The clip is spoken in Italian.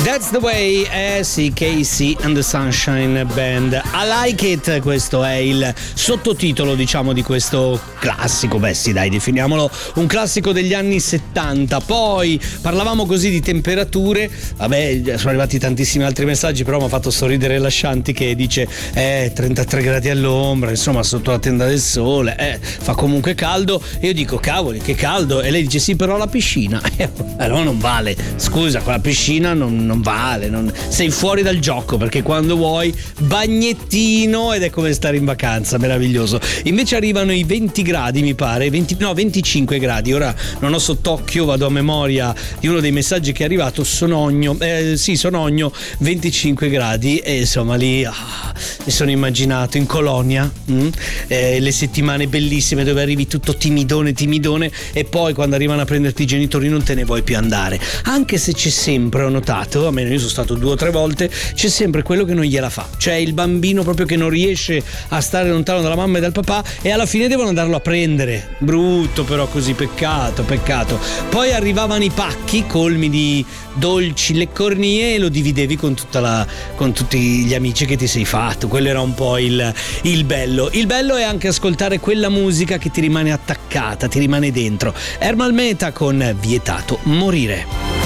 That's the way, sì, Casey and the Sunshine Band. I like it, questo è il sottotitolo, diciamo, di questo classico. Beh sì, dai, definiamolo un classico degli anni 70. Poi parlavamo così di temperature, vabbè, sono arrivati tantissimi altri messaggi, però mi ha fatto sorridere Lascianti che dice 33 gradi all'ombra, insomma sotto la tenda del sole, fa comunque caldo. E io dico, cavoli, che caldo. E lei dice, sì, però la piscina allora non vale, scusa, con la piscina non vale, sei fuori dal gioco, perché quando vuoi bagnettino ed è come stare in vacanza, meraviglioso. Invece arrivano i 20 gradi, mi pare, 25 gradi. Ora non ho sott'occhio, vado a memoria di uno dei messaggi che è arrivato. Sonogno, 25 gradi, e insomma lì mi sono immaginato in colonia, le settimane bellissime dove arrivi tutto timidone e poi quando arrivano a prenderti i genitori non te ne vuoi più andare, anche se c'è sempre, ho notato, almeno io sono stato 2 o 3 volte, c'è sempre quello che non gliela fa, cioè il bambino proprio che non riesce a stare lontano dalla mamma e dal papà, e alla fine devono andarlo a prendere. Brutto, però, così, peccato. Poi arrivavano i pacchi colmi di dolci, le cornie, e lo dividevi con tutti gli amici che ti sei fatto. Quello era un po' il bello. Il bello è anche ascoltare quella musica che ti rimane attaccata, ti rimane dentro. Ermal Meta con Vietato morire.